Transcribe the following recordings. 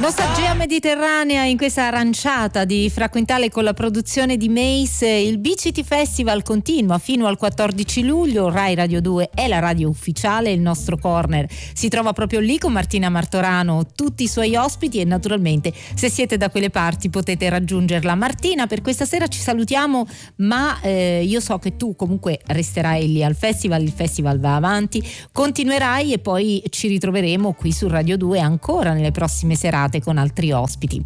Nostalgia mediterranea in questa aranciata di Fra Quintale con la produzione di Mace. Il BCT Festival continua fino al 14 luglio. Rai Radio 2 è la radio ufficiale. Il nostro corner si trova proprio lì con Martina Martorano, tutti i suoi ospiti, e naturalmente se siete da quelle parti potete raggiungerla. Martina, per questa sera ci salutiamo, ma io so che tu comunque resterai lì al festival. Il festival va avanti, continuerai e poi ci ritroveremo qui su Radio 2 ancora nelle prossime serate con altri ospiti.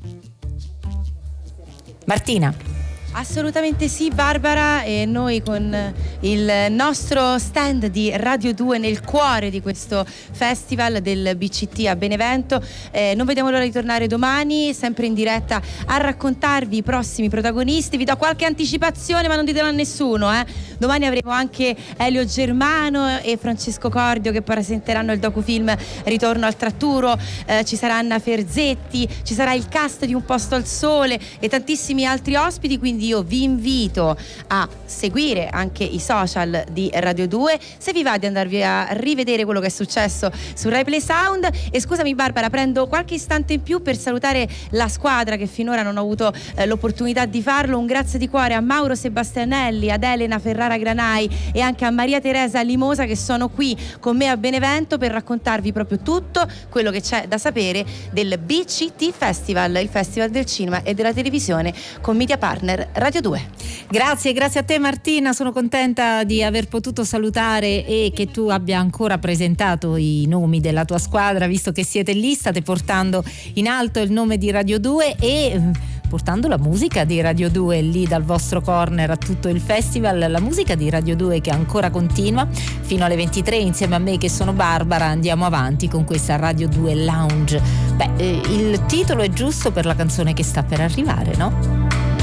Martina. Assolutamente sì, Barbara, e noi con il nostro stand di Radio 2 nel cuore di questo festival del BCT a Benevento non vediamo l'ora di tornare domani sempre in diretta a raccontarvi i prossimi protagonisti. Vi do qualche anticipazione, ma non ditelo a nessuno, Domani avremo anche Elio Germano e Francesco Cordio che presenteranno il docufilm Ritorno al Tratturo, ci sarà Anna Ferzetti, ci sarà il cast di Un Posto al Sole e tantissimi altri ospiti, quindi io vi invito a seguire anche i social di Radio 2 se vi va di andarvi a rivedere quello che è successo su Rai Play Sound. E scusami Barbara, prendo qualche istante in più per salutare la squadra che finora non ho avuto l'opportunità di farlo. Un grazie di cuore a Mauro Sebastianelli, ad Elena Ferrara Granai e anche a Maria Teresa Limosa che sono qui con me a Benevento per raccontarvi proprio tutto quello che c'è da sapere del BCT Festival, il Festival del Cinema e della Televisione con media partner Radio 2. Grazie a te Martina, sono contenta di aver potuto salutare e che tu abbia ancora presentato i nomi della tua squadra, visto che siete lì, state portando in alto il nome di Radio 2 e portando la musica di Radio 2 lì dal vostro corner a tutto il festival, la musica di Radio 2 che ancora continua fino alle 23 insieme a me che sono Barbara. Andiamo avanti con questa Radio 2 Lounge. Il titolo è giusto per la canzone che sta per arrivare, no?